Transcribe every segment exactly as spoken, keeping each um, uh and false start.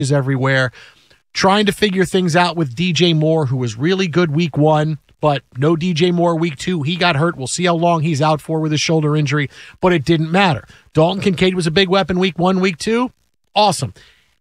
is everywhere. Trying to figure things out with D J Moore, who was really good week one, but no D J Moore week two. He got hurt. We'll see how long he's out for with his shoulder injury, but it didn't matter. Dalton Kincaid was a big weapon week one, week two. Awesome.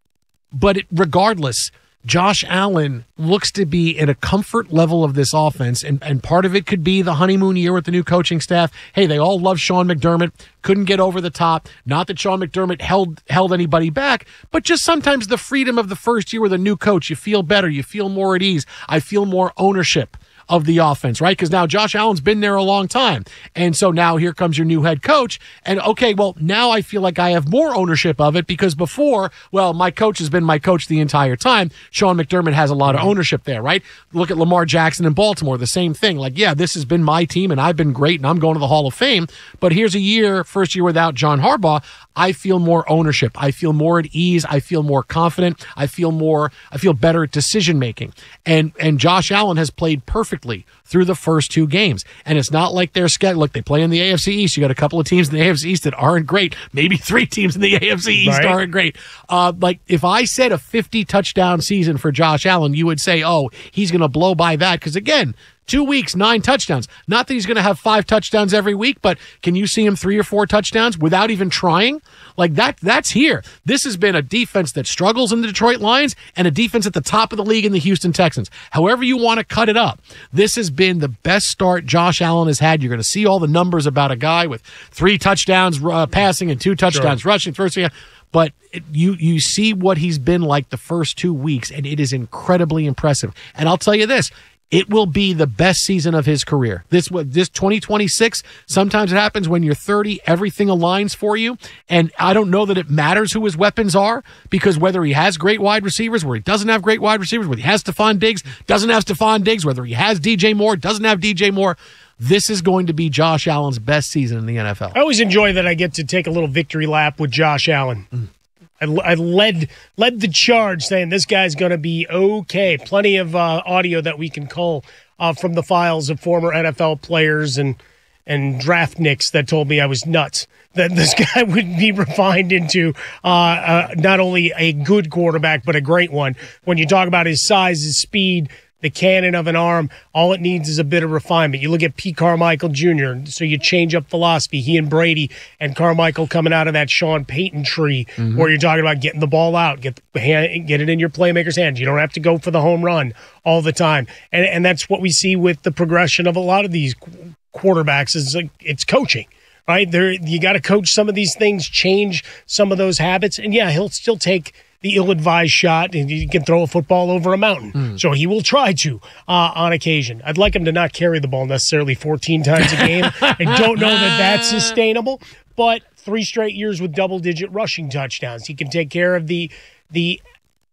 But it, regardless, Josh Allen looks to be in a comfort level of this offense, and, and part of it could be the honeymoon year with the new coaching staff. Hey, they all love Sean McDermott, couldn't get over the top. Not that Sean McDermott held held anybody back, but just sometimes the freedom of the first year with a new coach, you feel better, you feel more at ease. I feel more ownership of the offense, right? Because now Josh Allen's been there a long time. And so now here comes your new head coach. And okay, well, now I feel like I have more ownership of it because before, well, my coach has been my coach the entire time. Sean McDermott has a lot of ownership there, right? Look at Lamar Jackson in Baltimore, the same thing. Like, yeah, this has been my team and I've been great and I'm going to the Hall of Fame. But here's a year, first year without John Harbaugh. I feel more ownership. I feel more at ease. I feel more confident. I feel more, I feel better at decision making. And and Josh Allen has played perfectly through the first two games. And it's not like they're scared. Look, they play in the A F C East. You got a couple of teams in the A F C East that aren't great. Maybe three teams in the A F C East right. aren't great. Uh, like if I said a fifty touchdown season for Josh Allen, you would say, oh, he's going to blow by that. Because again, Two weeks, nine touchdowns. Not that he's going to have five touchdowns every week, but can you see him three or four touchdowns without even trying? Like that, that's here. This has been a defense that struggles in the Detroit Lions and a defense at the top of the league in the Houston Texans. However you want to cut it up, this has been the best start Josh Allen has had. You're going to see all the numbers about a guy with three touchdowns uh, passing and two touchdowns sure. rushing. First, but it, you you see what he's been like the first two weeks, and it is incredibly impressive. And I'll tell you this. It will be the best season of his career. This this twenty twenty-six, sometimes it happens when you're thirty, everything aligns for you. And I don't know that it matters who his weapons are, because whether he has great wide receivers, where he doesn't have great wide receivers, whether he has Stephon Diggs, doesn't have Stephon Diggs, whether he has D J Moore, doesn't have D J Moore, this is going to be Josh Allen's best season in the N F L. I always enjoy that I get to take a little victory lap with Josh Allen. Mm. I, I led led the charge saying this guy's going to be okay. Plenty of uh, audio that we can cull uh, from the files of former N F L players and and draft nicks that told me I was nuts, that this guy would be refined into uh, uh, not only a good quarterback but a great one. When you talk about his size, his speed, the cannon of an arm, all it needs is a bit of refinement. You look at Pete Carmichael Junior, so you change up philosophy. He and Brady and Carmichael coming out of that Sean Payton tree, mm-hmm. where you're talking about getting the ball out, get the hand, get it in your playmaker's hands. You don't have to go for the home run all the time. And and that's what we see with the progression of a lot of these quarterbacks. Is like, it's coaching. Right? There, you got to coach some of these things, change some of those habits. And, yeah, he'll still take the ill-advised shot, and he can throw a football over a mountain. Mm. So he will try to uh, on occasion. I'd like him to not carry the ball necessarily fourteen times a game. I don't know that that's sustainable, but three straight years with double-digit rushing touchdowns. He can take care of the the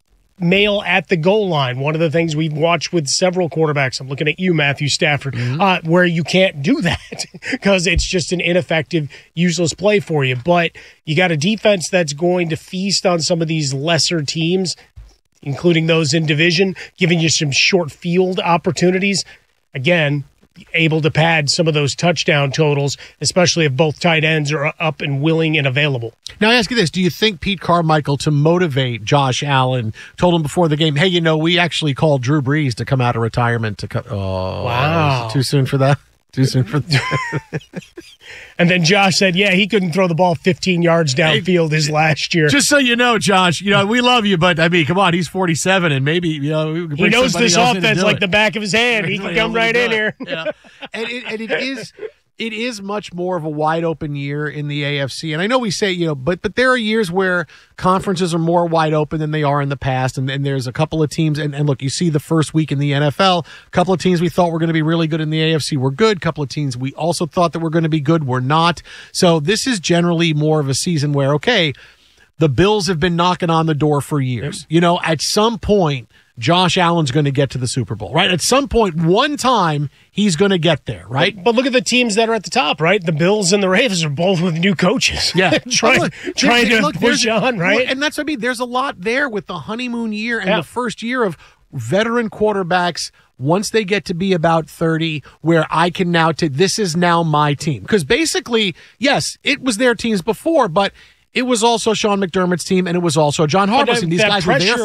male at the goal line. One of the things we've watched with several quarterbacks, I'm looking at you, Matthew Stafford, mm-hmm. uh, where you can't do that because it's just an ineffective, useless play for you. But you got a defense that's going to feast on some of these lesser teams, including those in division, giving you some short field opportunities. Again, able to pad some of those touchdown totals, especially if both tight ends are up and willing and available. Now, I ask you this. Do you think Pete Carmichael, to motivate Josh Allen, told him before the game, hey, you know, we actually called Drew Brees to come out of retirement to cut. Oh, wow. Too soon for that? Too soon for that? And then Josh said, yeah, he couldn't throw the ball fifteen yards downfield his last year. Just so you know, Josh, you know, we love you, but, I mean, come on, he's forty-seven, and maybe, you know, we could he knows this offense like it. the back of his hand. He can come right in here. Yeah. And, it, and it is... It is much more of a wide open year in the A F C. And I know we say, you know, but but there are years where conferences are more wide open than they are in the past. And, and there's a couple of teams. And, and look, you see the first week in the N F L, a couple of teams we thought were going to be really good in the A F C were good. A couple of teams we also thought that were going to be good were not. So this is generally more of a season where, okay, the Bills have been knocking on the door for years. Yep. You know, at some point, Josh Allen's going to get to the Super Bowl, right? At some point, one time, he's going to get there, right? But, but look at the teams that are at the top, right? The Bills and the Ravens are both with new coaches. Yeah. trying look, trying to look, push on, right? Look, and that's what I mean. There's a lot there with the honeymoon year and yeah. the first year of veteran quarterbacks once they get to be about thirty, where I can now take, this is now my team. Because basically, yes, it was their teams before, but it was also Sean McDermott's team, and it was also John Harbaugh's team. These guys were there